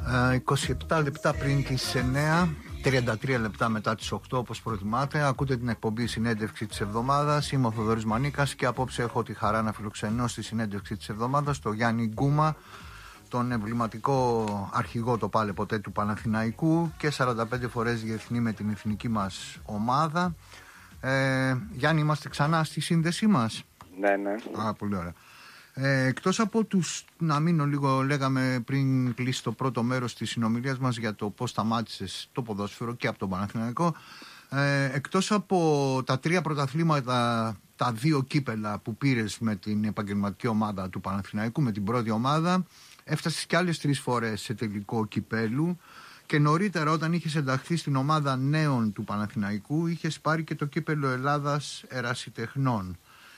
27 λεπτά πριν τις 9, 33 λεπτά μετά τις 8 όπως προτιμάτε. Ακούτε την εκπομπή Συνέντευξη της Εβδομάδας. Είμαι ο Θοδωρής Μανίκας και απόψε έχω τη χαρά να φιλοξενώ στη Συνέντευξη της Εβδομάδας τον Γιάννη Γκούμα, τον εμβληματικό αρχηγό το πάλε ποτέ του Παναθηναϊκού και 45 φορές διεθνή με την εθνική μας ομάδα. Γιάννη, είμαστε ξανά στη σύνδεσή μας? Ναι. Πολύ ωραία. Εκτός από τους, να μείνω λίγο, λέγαμε πριν κλείσει το πρώτο μέρος της συνομιλίας μας για το πώς σταμάτησες το ποδόσφαιρο και από τον Παναθηναϊκό, εκτός από τα 3 πρωταθλήματα, τα 2 κύπελα που πήρες με την επαγγελματική ομάδα του Παναθηναϊκού, με την πρώτη ομάδα, έφτασες και άλλες 3 φορές σε τελικό κυπέλου και νωρίτερα όταν είχες ενταχθεί στην ομάδα νέων του Παναθηναϊκού είχες πάρει και το κύπελο Ελλάδας Ερασιτεχνών.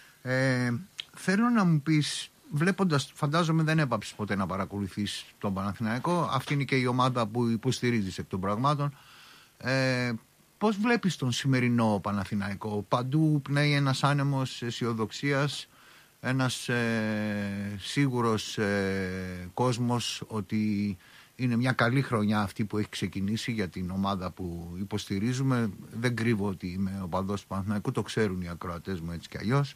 Θέλω να μου πεις, βλέποντας, φαντάζομαι δεν έπαψες ποτέ να παρακολουθείς τον Παναθηναϊκό, αυτή είναι και η ομάδα που υποστηρίζεις εκ των πραγμάτων, πώς βλέπεις τον σημερινό Παναθηναϊκό? Παντού πνέει ένας άνεμος αισιοδοξίας, ένας σίγουρος κόσμος ότι είναι μια καλή χρονιά αυτή που έχει ξεκινήσει για την ομάδα που υποστηρίζουμε. Δεν κρύβω ότι είμαι οπαδός του Παναθηναϊκού, το ξέρουν οι ακροατές μου έτσι κι αλλιώς.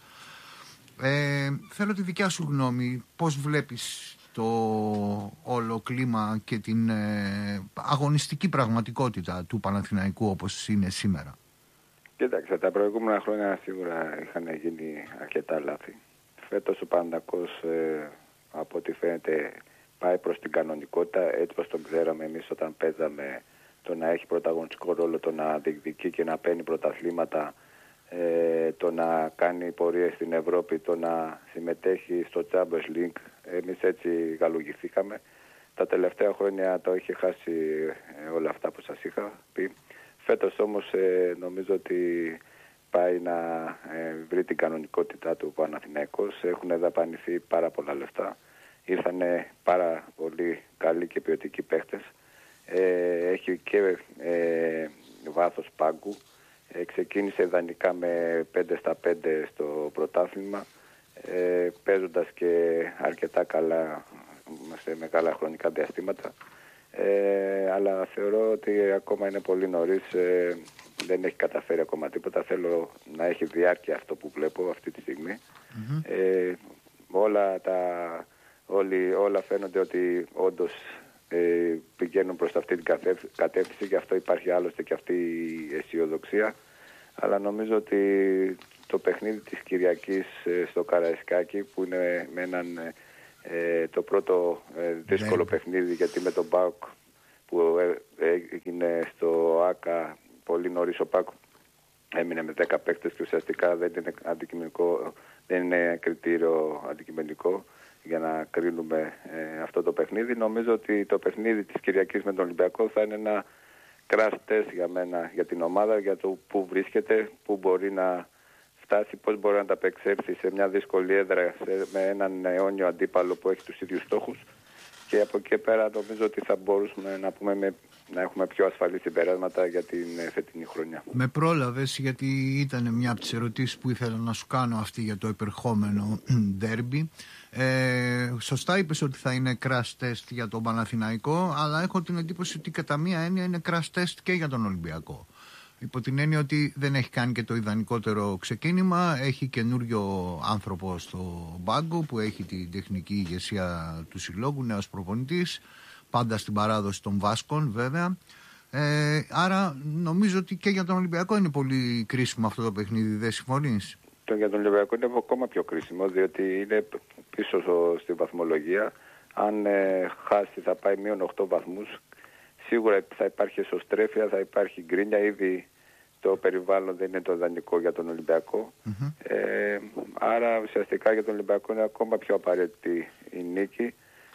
Θέλω τη δικιά σου γνώμη, πώς βλέπεις το όλο κλίμα και την αγωνιστική πραγματικότητα του Παναθηναϊκού όπως είναι σήμερα? Κοίταξε, τα προηγούμενα χρόνια σίγουρα είχαν γίνει αρκετά λάθη. Φέτος ο Παναθηναϊκός από ό,τι φαίνεται πάει προς την κανονικότητα, έτσι όπως τον ξέραμε εμείς όταν παίζαμε, το να έχει πρωταγωνιστικό ρόλο, το να διεκδικεί και να παίρνει πρωταθλήματα, το να κάνει πορείες στην Ευρώπη, το να συμμετέχει στο Champions League. Εμείς έτσι γαλουγηθήκαμε. Τα τελευταία χρόνια το είχε χάσει όλα αυτά που σας είχα πει. Φέτος όμως νομίζω ότι πάει να βρει την κανονικότητά του Παναθηναϊκός. Έχουν δαπανηθεί πάρα πολλά λεφτά. Ήρθανε πάρα πολύ καλοί και ποιοτικοί παίχτες. Έχει και βάθος πάγκου. Ξεκίνησε ιδανικά με 5-5 στο πρωτάθλημα, παίζοντας και αρκετά καλά σε μεγάλα χρονικά διαστήματα, αλλά θεωρώ ότι ακόμα είναι πολύ νωρίς, δεν έχει καταφέρει ακόμα τίποτα. Θέλω να έχει διάρκεια αυτό που βλέπω αυτή τη στιγμή. Όλα φαίνονται ότι όντως πηγαίνουν προς αυτή την κατεύθυνση, και αυτό υπάρχει άλλωστε και αυτή η αισιοδοξία. Αλλά νομίζω ότι το παιχνίδι της Κυριακής στο Καραϊσκάκι, που είναι με έναν το πρώτο δύσκολο παιχνίδι, γιατί με τον ΠΑΟΚ που έγινε στο ΆΚΑ πολύ νωρίς, ο ΠΑΟΚ έμεινε με 10 παίκτες και ουσιαστικά δεν είναι αντικειμενικό, δεν είναι κριτήριο αντικειμενικό για να κρίνουμε αυτό το παιχνίδι. Νομίζω ότι το παιχνίδι της Κυριακής με τον Ολυμπιακό θα είναι ένα crash test για μένα, για την ομάδα, για το που βρίσκεται, που μπορεί να φτάσει, πώς μπορεί να ανταπεξέλθει σε μια δύσκολη έδρα με έναν αιώνιο αντίπαλο που έχει τους ίδιους στόχους, και από εκεί πέρα νομίζω ότι θα μπορούσαμε να πούμε να έχουμε πιο ασφαλή συμπεράσματα για την φετινή χρονιά. Με πρόλαβες, γιατί ήταν μια από τις ερωτήσεις που ήθελα να σου κάνω αυτή για το επερχόμενο ντέρμπι. Σωστά είπες ότι θα είναι crash test για τον Παναθηναϊκό, αλλά έχω την εντύπωση ότι κατά μία έννοια είναι crash test και για τον Ολυμπιακό. Υπό την έννοια ότι δεν έχει κάνει και το ιδανικότερο ξεκίνημα, έχει καινούριο άνθρωπο στο μπάγκο που έχει την τεχνική ηγεσία του συλλόγου, νέος προπονητής, πάντα στην παράδοση των Βάσκων βέβαια. Άρα νομίζω ότι και για τον Ολυμπιακό είναι πολύ κρίσιμο αυτό το παιχνίδι, δεν συμφωνείς? Για τον Ολυμπιακό είναι ακόμα πιο κρίσιμο, διότι είναι πίσω στη βαθμολογία. Αν χάσει θα πάει μείον 8 βαθμούς. Σίγουρα θα υπάρχει εσωστρέφεια, θα υπάρχει γκρίνια. Ήδη το περιβάλλον δεν είναι το ιδανικό για τον Ολυμπιακό. Άρα ουσιαστικά για τον Ολυμπιακό είναι ακόμα πιο απαραίτητη η νίκη,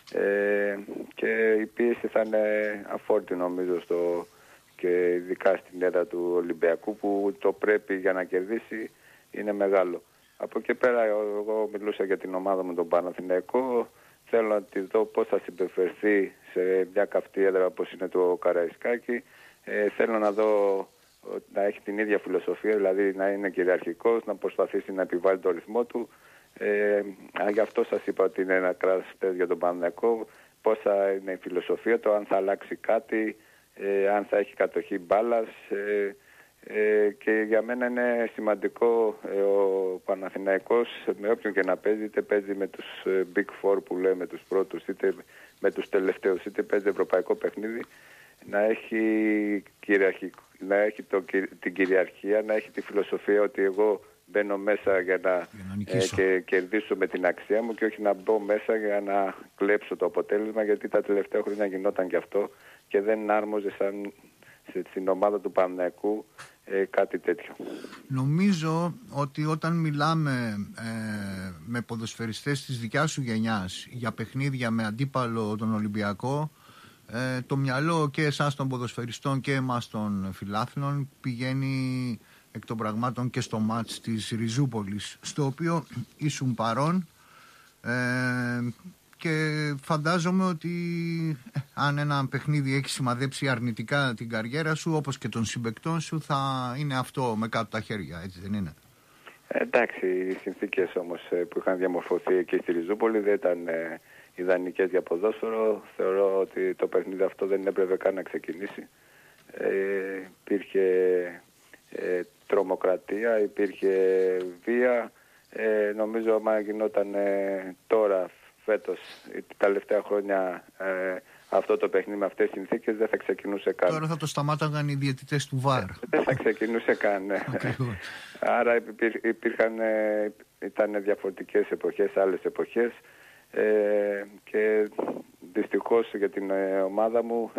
και η πίεση θα είναι αφόρητη νομίζω και ειδικά στην έδρα του Ολυμπιακού, που το πρέπει για να κερδίσει είναι μεγάλο. Από εκεί πέρα εγώ μιλούσα για την ομάδα μου, τον Παναθηναϊκό. Θέλω να τη δω πώς θα συμπεριφερθεί σε μια καυτή έδρα όπως είναι το Καραϊσκάκι. Θέλω να δω να έχει την ίδια φιλοσοφία, δηλαδή να είναι κυριαρχικός, να προσπαθήσει να επιβάλλει το ρυθμό του. Γι' αυτό σας είπα ότι είναι ένα κράστερ για τον Παναθηναϊκό. πώς θα είναι η φιλοσοφία του, αν θα αλλάξει κάτι, αν θα έχει κατοχή μπάλας. Και για μένα είναι σημαντικό ο Παναθηναϊκός με όποιον και να παίζει, είτε παίζει με τους Big Four που λέμε, τους πρώτους, είτε με τους τελευταίους, είτε παίζει ευρωπαϊκό παιχνίδι, να έχει την κυριαρχία, να έχει τη φιλοσοφία ότι εγώ μπαίνω μέσα για να και κερδίσω με την αξία μου και όχι να μπω μέσα για να κλέψω το αποτέλεσμα, γιατί τα τελευταία χρόνια γινόταν και αυτό και δεν άρμοζε στην ομάδα του Παναθηναϊκού κάτι τέτοιο. Νομίζω ότι όταν μιλάμε με ποδοσφαιριστές της δικιάς σου γενιάς για παιχνίδια με αντίπαλο τον Ολυμπιακό, το μυαλό και εσάς των ποδοσφαιριστών και εμάς των φιλάθλων πηγαίνει εκ των πραγμάτων και στο μάτς της Ριζούπολης, στο οποίο ήσουν παρόν, και φαντάζομαι ότι αν ένα παιχνίδι έχει σημαδέψει αρνητικά την καριέρα σου, όπως και των συμπαικτών σου, θα είναι αυτό με κάτω τα χέρια, έτσι δεν είναι? Εντάξει, οι συνθήκες όμως που είχαν διαμορφωθεί εκεί στη Ριζούπολη δεν ήταν ιδανικές για ποδόσφαιρο. Θεωρώ ότι το παιχνίδι αυτό δεν έπρεπε καν να ξεκινήσει. Υπήρχε τρομοκρατία, υπήρχε βία. Νομίζω άμα γινόταν τώρα, φέτος, τα τελευταία χρόνια, αυτό το παιχνίδι με αυτές τις συνθήκες δεν θα ξεκινούσε καν. Τώρα θα το σταμάταγαν οι διαιτητές του ΒΑΡ. Δεν θα ξεκινούσε καν. Άρα ήταν διαφορετικές εποχές, άλλες εποχές, και δυστυχώς για την ομάδα μου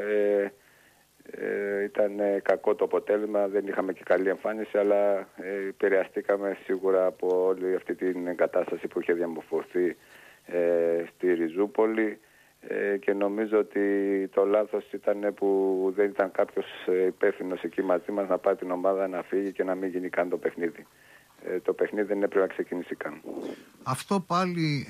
ήταν κακό το αποτέλεσμα, δεν είχαμε και καλή εμφάνιση, αλλά επηρεαστήκαμε σίγουρα από όλη αυτή την κατάσταση που είχε διαμορφωθεί στη Ριζούπολη, και νομίζω ότι το λάθος ήταν που δεν ήταν κάποιος υπεύθυνος εκεί μαζί μας να πάρει την ομάδα να φύγει και να μην γίνει καν το παιχνίδι. Το παιχνίδι δεν έπρεπε να ξεκινήσει καν. Αυτό πάλι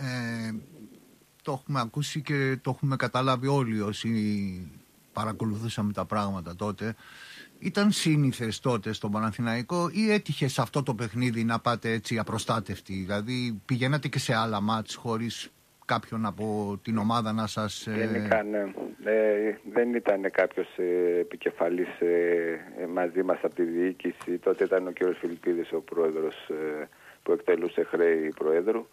το έχουμε ακούσει και το έχουμε καταλάβει όλοι όσοι παρακολουθούσαμε τα πράγματα τότε. Ήταν σύνηθες τότε στον Παναθηναϊκό ή έτυχε σε αυτό το παιχνίδι να πάτε έτσι απροστάτευτοι? Δηλαδή πηγαίνατε και σε άλλα μάτς χωρίς κάποιον από την ομάδα να σας... Γενικά, ναι. Δεν ήταν κάποιος επικεφαλής μαζί μας από τη διοίκηση. Τότε ήταν ο κ. Φιλιππίδης ο πρόεδρος που εκτελούσε χρέη προέδρου.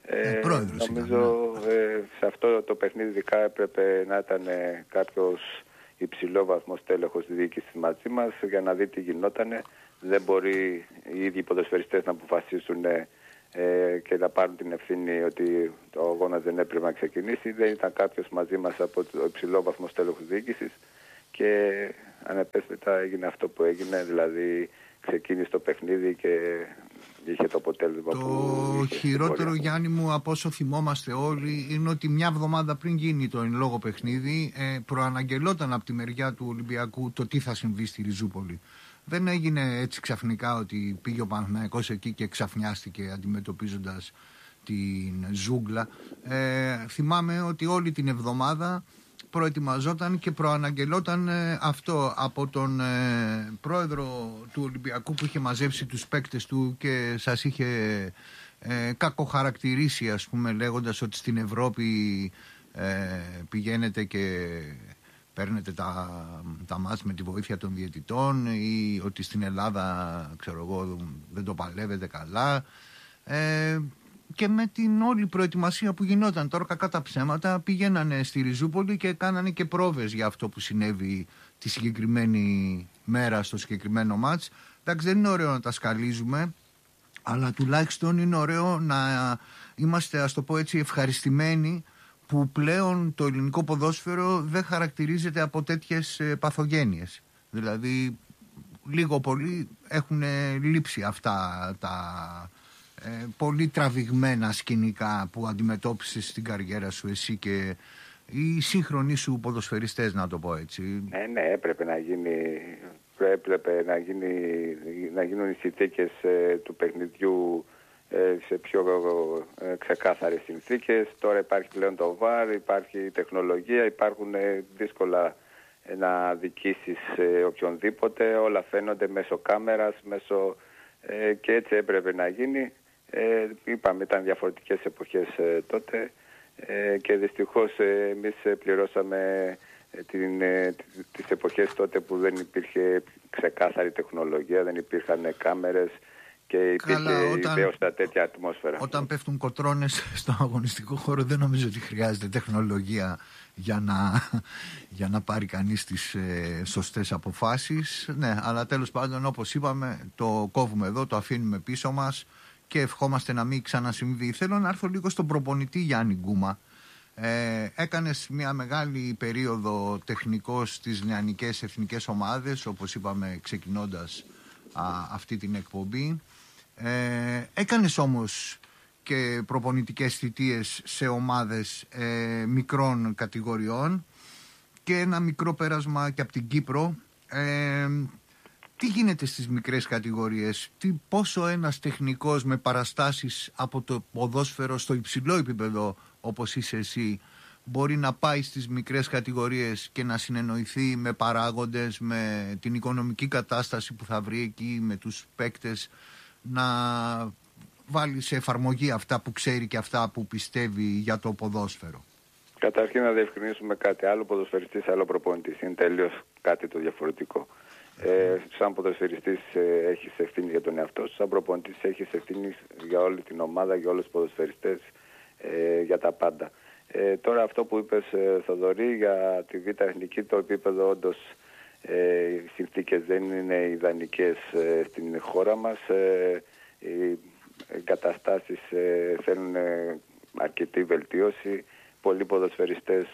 Νομίζω σε αυτό το παιχνίδι ειδικά έπρεπε να ήταν κάποιος υψηλόβαθμος τέλεχος διοίκησης μαζί μας για να δει τι γινότανε. Δεν μπορεί οι ίδιοι ποδοσφαιριστές να αποφασίσουν και να πάρουν την ευθύνη ότι ο αγώνας δεν έπρεπε να ξεκινήσει. Δεν ήταν κάποιος μαζί μας από το υψηλόβαθμο τέλεχος διοίκησης και ανεπέσπιτα έγινε αυτό που έγινε, δηλαδή ξεκίνησε το παιχνίδι και είχε το αποτέλεσμα το χειρότερο, Γιάννη μου, από όσο θυμόμαστε όλοι, είναι ότι μια εβδομάδα πριν γίνει το εν λόγω παιχνίδι, προαναγγελόταν από τη μεριά του Ολυμπιακού το τι θα συμβεί στη Ριζούπολη. Δεν έγινε έτσι ξαφνικά ότι πήγε ο Παναθηναϊκός εκεί και ξαφνιάστηκε αντιμετωπίζοντας την ζούγκλα. Θυμάμαι ότι όλη την εβδομάδα προετοιμαζόταν και προαναγγελόταν αυτό από τον πρόεδρο του Ολυμπιακού που είχε μαζέψει τους παίκτες του και σας είχε κακοχαρακτηρίσει, ας πούμε, λέγοντας ότι στην Ευρώπη πηγαίνετε και παίρνετε τα μάτς με τη βοήθεια των διαιτητών ή ότι στην Ελλάδα, ξέρω εγώ, δεν το παλεύετε καλά. Και με την όλη προετοιμασία που γινόταν τώρα, κακά τα ψέματα, πηγαίνανε στη Ριζούπολη και κάνανε και πρόβες για αυτό που συνέβη τη συγκεκριμένη μέρα στο συγκεκριμένο μάτς. Εντάξει, δεν είναι ωραίο να τα σκαλίζουμε, αλλά τουλάχιστον είναι ωραίο να είμαστε, ας το πω έτσι, ευχαριστημένοι που πλέον το ελληνικό ποδόσφαιρο δεν χαρακτηρίζεται από τέτοιες παθογένειες. Δηλαδή, λίγο πολύ έχουν λείψει αυτά τα πολύ τραβηγμένα σκηνικά που αντιμετώπισες στην καριέρα σου εσύ και οι σύγχρονοι σου ποδοσφαιριστές, να το πω έτσι. Ναι, έπρεπε να γίνουν οι συνθήκες του παιχνιδιού σε πιο ξεκάθαρες συνθήκες. Τώρα υπάρχει πλέον το VAR, υπάρχει τεχνολογία, υπάρχουν δύσκολα να αδικήσεις οποιονδήποτε, όλα φαίνονται μέσω κάμερας, και έτσι έπρεπε να γίνει. Είπαμε, ήταν διαφορετικές εποχές τότε. και δυστυχώς εμείς πληρώσαμε τις εποχές τότε που δεν υπήρχε ξεκάθαρη τεχνολογία, δεν υπήρχαν κάμερες και υπήρχε υπέωστα τέτοια ατμόσφαιρα. Όταν πέφτουν κοτρώνες στον αγωνιστικό χώρο δεν νομίζω ότι χρειάζεται τεχνολογία για να πάρει κανείς τις σωστές αποφάσεις. Ναι, αλλά τέλος πάντων, όπως είπαμε, το κόβουμε εδώ, το αφήνουμε πίσω μας και ευχόμαστε να μην ξανασυμβεί. Θέλω να έρθω λίγο στον προπονητή Γιάννη Γκούμα. Έκανες μια μεγάλη περίοδο τεχνικός στις νεανικές εθνικές ομάδες, όπως είπαμε ξεκινώντας αυτή την εκπομπή. Έκανες όμως και προπονητικές θητείες σε ομάδες μικρών κατηγοριών και ένα μικρό πέρασμα και από την Κύπρο. Τι γίνεται στις μικρές κατηγορίες, πόσο ένας τεχνικός με παραστάσεις από το ποδόσφαιρο στο υψηλό επίπεδο όπως είσαι εσύ μπορεί να πάει στις μικρές κατηγορίες και να συνεννοηθεί με παράγοντες, με την οικονομική κατάσταση που θα βρει εκεί, με τους παίκτες, να βάλει σε εφαρμογή αυτά που ξέρει και αυτά που πιστεύει για το ποδόσφαιρο? Καταρχήν να διευκρινίσουμε κάτι. Άλλο ποδοσφαιριστής, άλλο προπονητής. Είναι τελείως κάτι το διαφορετικό. Σαν ποδοσφαιριστής έχεις ευθύνη για τον εαυτό σου, σαν προπονητής έχεις ευθύνη για όλη την ομάδα, για όλους τους ποδοσφαιριστές, για τα πάντα. Τώρα αυτό που είπες, Θοδωρή, για τη Β' Εθνική, το επίπεδο όντως οι συνθήκες δεν είναι ιδανικές στην χώρα μας. Οι εγκαταστάσεις θέλουν αρκετή βελτίωση. Πολλοί ποδοσφαιριστές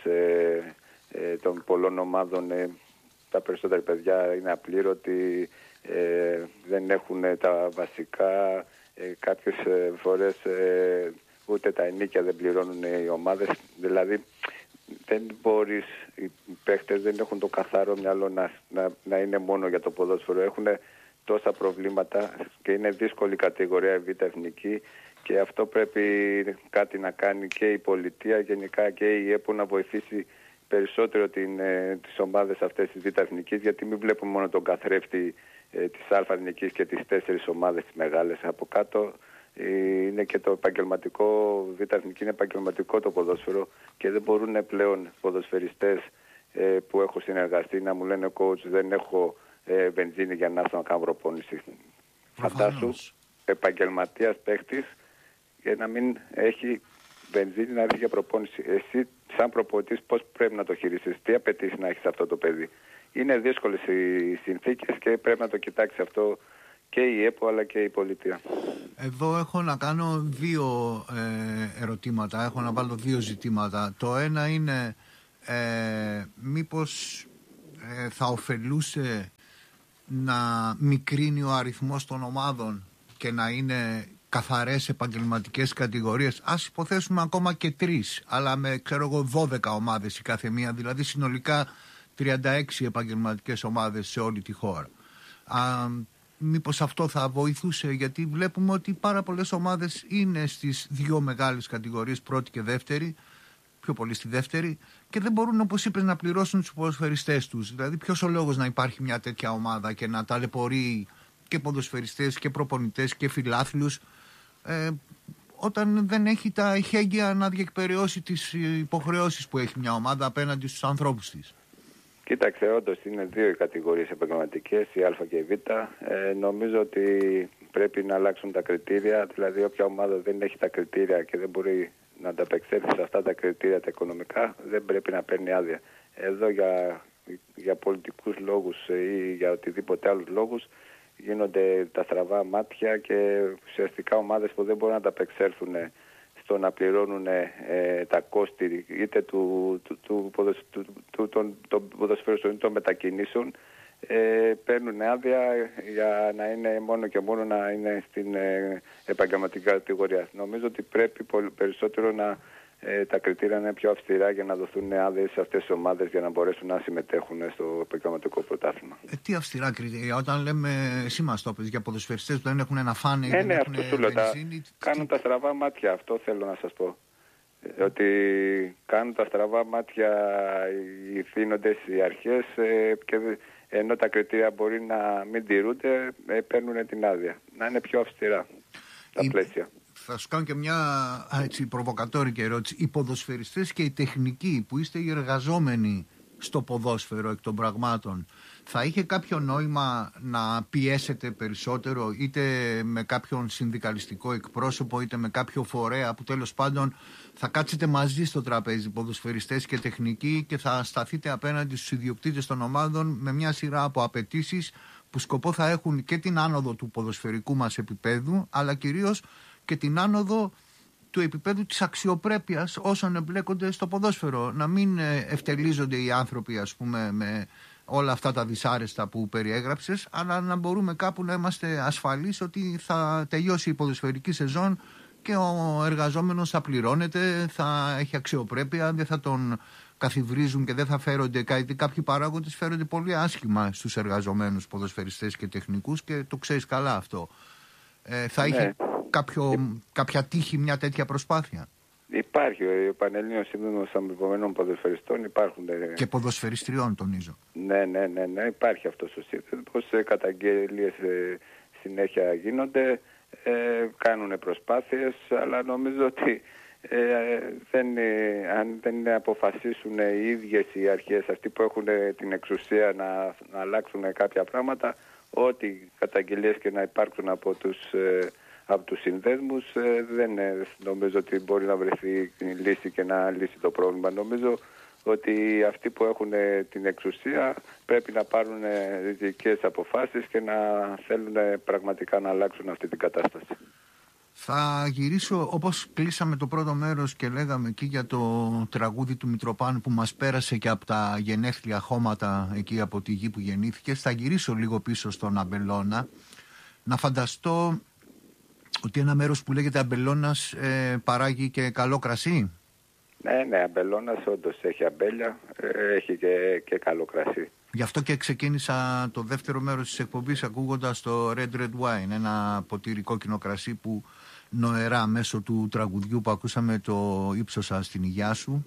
των πολλών ομάδων, τα περισσότερα παιδιά είναι απλήρωτοι, δεν έχουν τα βασικά, κάποιες φορές ούτε τα ενίκια δεν πληρώνουν οι ομάδες. Δηλαδή δεν μπορείς, οι παίχτες δεν έχουν το καθαρό μυαλό να είναι μόνο για το ποδόσφαιρο. Έχουν τόσα προβλήματα και είναι δύσκολη κατηγορία η Β' Εθνική και αυτό πρέπει κάτι να κάνει και η πολιτεία, γενικά και η ΕΠΟ, να βοηθήσει περισσότερο τις ομάδες αυτές της Β' Εθνικής, γιατί μην βλέπουμε μόνο τον καθρέφτη της Α' Εθνικής και τις 4 ομάδες τις μεγάλες. Από κάτω είναι και το επαγγελματικό, Β' Εθνική είναι επαγγελματικό το ποδόσφαιρο και δεν μπορούν πλέον ποδοσφαιριστές που έχω συνεργαστεί να μου λένε coach, δεν έχω βενζίνη για να έρθω να κάνω προπόνηση. Φαντάσου επαγγελματίας παίχτης και να μην έχει βενζίνη να έρθει για προπόνηση. Εσύ σαν προπονητής πώς πρέπει να το χειριστείς, τι απαιτείς να έχεις αυτό το παιδί? Είναι δύσκολες οι συνθήκες και πρέπει να το κοιτάξει αυτό και η ΕΠΟ αλλά και η πολιτεία. Εδώ έχω να κάνω δύο ερωτήματα, έχω να βάλω δύο ζητήματα. Το ένα είναι μήπως θα ωφελούσε να μικρύνει ο αριθμός των ομάδων και να είναι καθαρές επαγγελματικές κατηγορίες, ας υποθέσουμε ακόμα και 3, αλλά με 12 ομάδες η κάθε μία, δηλαδή συνολικά 36 επαγγελματικές ομάδες σε όλη τη χώρα. Μήπως αυτό θα βοηθούσε, γιατί βλέπουμε ότι πάρα πολλές ομάδες είναι στις δύο μεγάλες κατηγορίες, πρώτη και δεύτερη, πιο πολύ στη δεύτερη, και δεν μπορούν, όπως είπες, να πληρώσουν τους ποδοσφαιριστές τους. Δηλαδή ποιος ο λόγος να υπάρχει μια τέτοια ομάδα και να ταλαιπωρεί και ποδοσφαιριστές και προπονητές και φιλάθλους όταν δεν έχει τα εχέγγυα να διεκπεραιώσει τις υποχρεώσεις που έχει μια ομάδα απέναντι στους ανθρώπους της? Κοίταξε, όντως είναι δύο οι κατηγορίες επαγγελματικές, η Α και η Β. Νομίζω ότι πρέπει να αλλάξουν τα κριτήρια, δηλαδή όποια ομάδα δεν έχει τα κριτήρια και δεν μπορεί να ανταπεξέλθει σε αυτά τα κριτήρια τα οικονομικά, δεν πρέπει να παίρνει άδεια. Εδώ για πολιτικούς λόγους ή για οτιδήποτε άλλους λόγους γίνονται τα στραβά μάτια και ουσιαστικά ομάδες που δεν μπορούν να ανταπεξέλθουν στο να πληρώνουν τα κόστη είτε των ποδοσφαίρων των μετακινήσεων, παίρνουν άδεια για να είναι μόνο και μόνο να είναι στην επαγγελματική κατηγορία. Νομίζω ότι πρέπει περισσότερο τα κριτήρια να είναι πιο αυστηρά για να δοθούν άδειες σε αυτές τις ομάδες για να μπορέσουν να συμμετέχουν στο επαγγελματικό πρωτάθλημα. Τι αυστηρά κριτήρια? Όταν λέμε, εσύ μας το πες, για ποδοσφαιριστές που δεν έχουν να φάνε, δεν έχουν βενζίνη, κάνουν τα στραβά μάτια, αυτό θέλω να σας πω. Ότι κάνουν τα στραβά μάτια οι θύνοντες, οι αρχές, και ενώ τα κριτήρια μπορεί να μην τηρούνται, παίρνουν την άδεια. Να είναι πιο αυστηρά τα πλαίσια. Θα σου κάνω και μια προβοκατόρικη ερώτηση. Οι ποδοσφαιριστές και οι τεχνικοί που είστε οι εργαζόμενοι στο ποδόσφαιρο εκ των πραγμάτων, θα είχε κάποιο νόημα να πιέσετε περισσότερο, είτε με κάποιον συνδικαλιστικό εκπρόσωπο, είτε με κάποιο φορέα που τέλος πάντων θα κάτσετε μαζί στο τραπέζι, ποδοσφαιριστές και τεχνικοί, και θα σταθείτε απέναντι στους ιδιοκτήτες των ομάδων με μια σειρά από απαιτήσεις που σκοπό θα έχουν και την άνοδο του ποδοσφαιρικού μας επίπεδου, αλλά κυρίως και την άνοδο του επίπεδου της αξιοπρέπειας όσων εμπλέκονται στο ποδόσφαιρο. Να μην ευτελίζονται οι άνθρωποι, ας πούμε, με όλα αυτά τα δυσάρεστα που περιέγραψες, αλλά να μπορούμε κάπου να είμαστε ασφαλείς ότι θα τελειώσει η ποδοσφαιρική σεζόν και ο εργαζόμενος θα πληρώνεται, θα έχει αξιοπρέπεια, δεν θα τον καθιβρίζουν και δεν θα φέρονται κάτι. Κάποιοι παράγοντες φέρονται πολύ άσχημα στους εργαζομένους ποδοσφαιριστές και τεχνικούς και το ξέρεις καλά αυτό. Θα είχε κάποια τύχη μια τέτοια προσπάθεια? Υπάρχει ο Πανελλήνιος Σύνδεσμος Αμοιβωμένων Ποδοσφαιριστών, υπάρχουν. Και ποδοσφαιριστριών, τονίζω. Ναι, υπάρχει αυτός ο σύνδεσμος. Καταγγελίες συνέχεια γίνονται, κάνουν προσπάθειες, αλλά νομίζω ότι αν δεν αποφασίσουν οι ίδιες οι αρχές, αυτοί που έχουν την εξουσία να αλλάξουν κάποια πράγματα, ό,τι καταγγελίες και να υπάρξουν από τους συνδέσμους, δεν νομίζω ότι μπορεί να βρεθεί λύση και να λύσει το πρόβλημα. Νομίζω ότι αυτοί που έχουν την εξουσία πρέπει να πάρουν ριζικές αποφάσεις και να θέλουν πραγματικά να αλλάξουν αυτή την κατάσταση. Θα γυρίσω, όπως κλείσαμε το πρώτο μέρος και λέγαμε εκεί για το τραγούδι του Μητροπάνου που μας πέρασε και από τα γενέθλια χώματα εκεί από τη γη που γεννήθηκε, θα γυρίσω λίγο πίσω στον Αμπελώνα, να φανταστώ ότι ένα μέρος που λέγεται Αμπελώνας παράγει και καλό κρασί. Ναι, Αμπελώνας όντως έχει αμπέλια, έχει και καλό κρασί. Γι' αυτό και ξεκίνησα το δεύτερο μέρος της εκπομπής ακούγοντας το Red Wine, ένα ποτήρι κόκκινο κρασί που νοερά μέσω του τραγουδιού που ακούσαμε, το ύψωσα στην υγειά σου.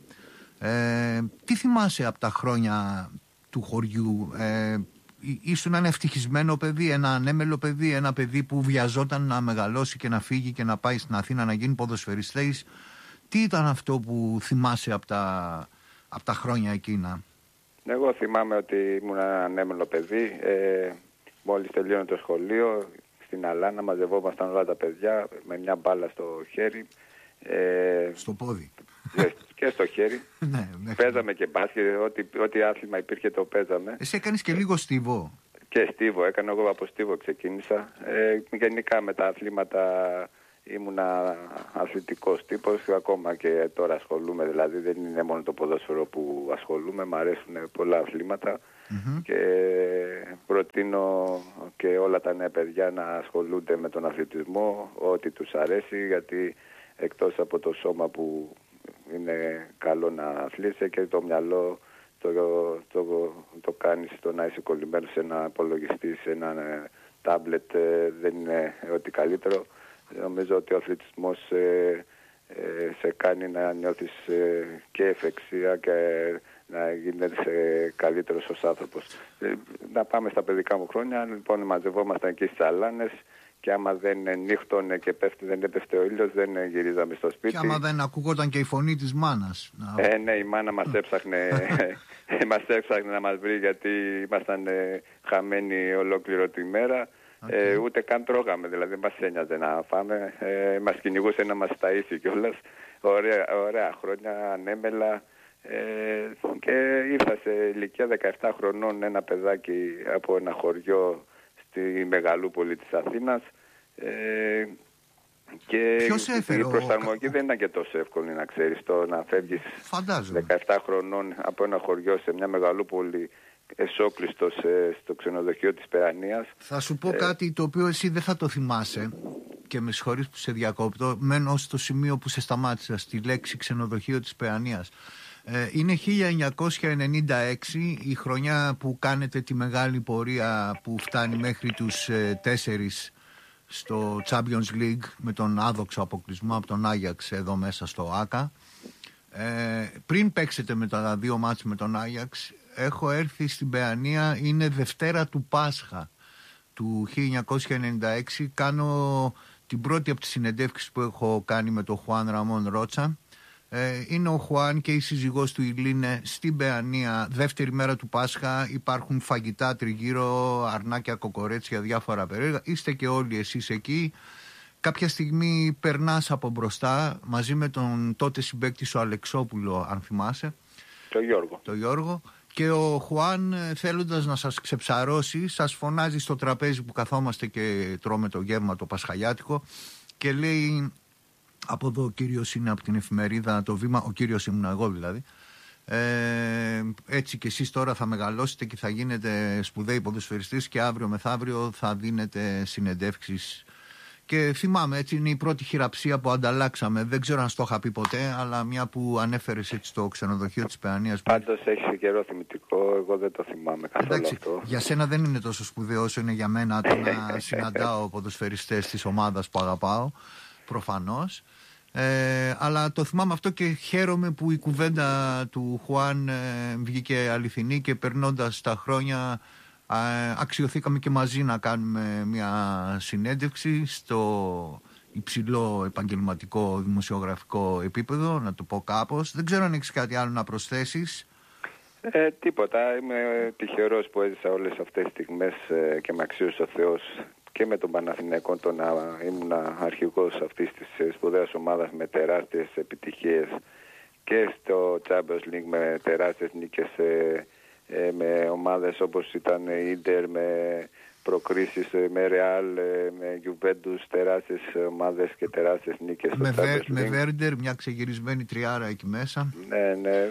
Τι θυμάσαι από τα χρόνια του χωριού? Ήσουν ένα ευτυχισμένο παιδί, ένα ανέμελο παιδί, ένα παιδί που βιαζόταν να μεγαλώσει και να φύγει και να πάει στην Αθήνα να γίνει ποδοσφαιριστής? Τι ήταν αυτό που θυμάσαι από τα χρόνια εκείνα? Εγώ θυμάμαι ότι ήμουν ένα ανέμελο παιδί. Μόλις τελείωνε το σχολείο, στην Αλάνα μαζευόμασταν όλα τα παιδιά με μια μπάλα στο χέρι. Στο πόδι. Και στο χέρι. Ναι, παίζαμε και μπάσκετ, ό,τι άθλημα υπήρχε το παίζαμε. Εσύ έκανες και λίγο στίβο? Και στίβο, έκανα εγώ από στίβο ξεκίνησα. Γενικά με τα αθλήματα ήμουνα αθλητικός τύπος, ακόμα και τώρα ασχολούμαι, δηλαδή δεν είναι μόνο το ποδόσφαιρο που ασχολούμαι, μου αρέσουν πολλά αθλήματα και προτείνω και όλα τα νέα παιδιά να ασχολούνται με τον αθλητισμό, ό,τι τους αρέσει, γιατί εκτός από το σώμα που είναι καλό να αθλείσαι και το μυαλό το κάνεις, το να είσαι κολλημένος σε ένα υπολογιστή, σε ένα τάμπλετ, δεν είναι ό,τι καλύτερο. Νομίζω ότι ο αθλητισμός σε κάνει να νιώθεις και ευεξία και να γίνεσαι καλύτερος ως άνθρωπος. Να πάμε στα παιδικά μου χρόνια, λοιπόν μαζευόμασταν εκεί στις Αλάνες και άμα δεν νύχτωνε και δεν έπεφτε ο ήλιος, δεν γυρίζαμε στο σπίτι. Και άμα δεν ακούγονταν και η φωνή της μάνας. Ναι, η μάνα μας έψαχνε να μας βρει, γιατί ήμασταν χαμένοι ολόκληρο τη μέρα. Ούτε καν τρώγαμε, δηλαδή μας ένοιαζε να φάμε, μας κυνηγούσε να μας ταΐσει κιόλας. Ωραία χρόνια, ανέμελα, και ήρθα σε ηλικία 17 χρονών ένα παιδάκι από ένα χωριό στη Μεγαλούπολη της Αθήνας, και η προσαρμογή δεν ήταν και τόσο εύκολη, να ξέρεις, το να φεύγεις 17 χρονών από ένα χωριό σε μια Μεγαλούπολη εσόκλειστος στο ξενοδοχείο της Παιανίας. Θα σου πω κάτι το οποίο εσύ δεν θα το θυμάσαι και με συγχωρείς που σε διακόπτω, μένω στο σημείο που σε σταμάτησα, στη λέξη ξενοδοχείο της Παιανίας. Είναι 1996, η χρονιά που κάνετε τη μεγάλη πορεία που φτάνει μέχρι τους 4 στο Champions League με τον άδοξο αποκλεισμό από τον Άγιαξ εδώ μέσα στο ΆΚΑ. Πριν παίξετε με τα 2 μάτς με τον Άγιαξ, έχω έρθει στην Παιανία, είναι Δευτέρα του Πάσχα του 1996, κάνω την πρώτη από τις συνεντεύξεις που έχω κάνει με τον Χουάν Ραμόν Ρότσα. Είναι ο Χουάν και η σύζυγός του η Λίνε στην Παιανία, δεύτερη μέρα του Πάσχα. Υπάρχουν φαγητά τριγύρω, αρνάκια, κοκορέτσια, διάφορα περίεργα. Είστε και όλοι εσείς εκεί. Κάποια στιγμή περνάς από μπροστά μαζί με τον τότε συμπαίκτη σου Αλεξόπουλο, αν θυμάσαι. Το Γιώργο. Και ο Χουάν, θέλοντας να σας ξεψαρώσει, σας φωνάζει στο τραπέζι που καθόμαστε και τρώμε το γεύμα το πασχαλιάτικο και λέει: από εδώ ο κύριος είναι από την εφημερίδα Το Βήμα, ο κύριος ήμουν εγώ δηλαδή. Έτσι και εσείς τώρα θα μεγαλώσετε και θα γίνετε σπουδαίοι ποδοσφαιριστές και αύριο μεθαύριο θα δίνετε συνεντεύξεις. Και θυμάμαι, έτσι είναι η πρώτη χειραψία που ανταλλάξαμε. Δεν ξέρω αν στο είχα πει ποτέ, αλλά μια που ανέφερες έτσι στο ξενοδοχείο της Παιανίας. Πάντως έχει καιρό θυμητικό, εγώ δεν το θυμάμαι καθόλου. Εντάξει, αυτό. Για σένα δεν είναι τόσο σπουδαίο όσο είναι για μένα το να συναντάω ποδοσφαιριστές της ομάδας που αγαπάω, προφανώς. Αλλά το θυμάμαι αυτό και χαίρομαι που η κουβέντα του Χουάν βγήκε αληθινή και περνώντας τα χρόνια αξιωθήκαμε και μαζί να κάνουμε μια συνέντευξη στο υψηλό επαγγελματικό δημοσιογραφικό επίπεδο, να το πω κάπως. Δεν ξέρω αν έχεις κάτι άλλο να προσθέσεις. Τίποτα. Είμαι τυχερός που έζησα όλες αυτές τις στιγμές και με αξίωσε ο Θεός και με τον Παναθηναϊκό το να ήμουν αρχηγός αυτής της σπουδαίας ομάδας με τεράστιες επιτυχίες και στο Champions League με τεράστιες νίκες με ομάδες όπως ήταν η Ίντερ, με προκρίσεις με Ρεάλ, με Γιουβέντους, τεράστιες ομάδες και τεράστιες νίκες στο Champions League. Με Βέρντερ, μια ξεγυρισμένη τριάρα εκεί μέσα. Ναι.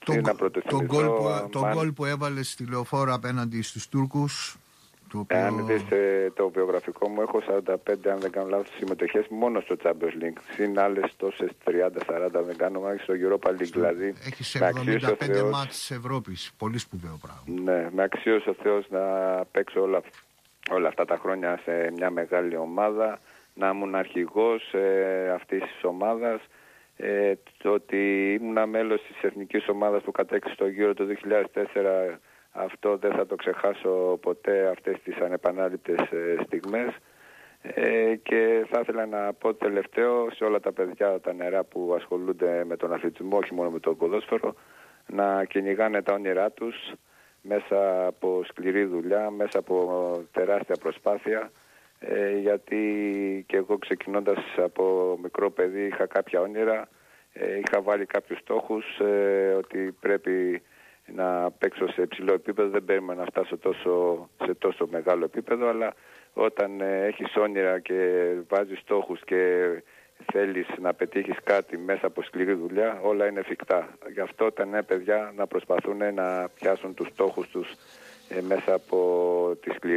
Το γκολ που έβαλε στη Λεωφόρο απέναντι στους Τούρκους. Αν δεις το βιογραφικό μου, έχω 45, αν δεν κάνω λάθος, συμμετοχές μόνο στο Champions League. Συν άλλες τόσες 30-40, δεν κάνω μάχη στο Europa League. Δηλαδή, έχεις 75 μάτς της Ευρώπης. Πολύ σπουδαίο πράγμα. Ναι, με αξίωσε ο Θεός να παίξω όλα αυτά τα χρόνια σε μια μεγάλη ομάδα, να ήμουν αρχηγός αυτής της ομάδας. Το ότι ήμουν μέλος της εθνικής ομάδας που κατέκτησε το Euro το 2004, αυτό δεν θα το ξεχάσω ποτέ, αυτές τις ανεπανάληπτες στιγμές. Και θα ήθελα να πω τελευταίο σε όλα τα παιδιά, τα νερά που ασχολούνται με τον αθλητισμό, όχι μόνο με το ποδόσφαιρο, να κυνηγάνε τα όνειρά τους μέσα από σκληρή δουλειά, μέσα από τεράστια προσπάθεια, γιατί και εγώ ξεκινώντας από μικρό παιδί είχα κάποια όνειρα, είχα βάλει κάποιους στόχους, ότι πρέπει να παίξω σε υψηλό επίπεδο, δεν περίμενα να φτάσω σε τόσο μεγάλο επίπεδο, αλλά όταν έχεις όνειρα και βάζεις στόχους και θέλεις να πετύχεις κάτι μέσα από σκληρή δουλειά, όλα είναι εφικτά. Γι' αυτό τα νέα παιδιά να προσπαθούν να πιάσουν τους στόχους τους μέσα από τη σκληρή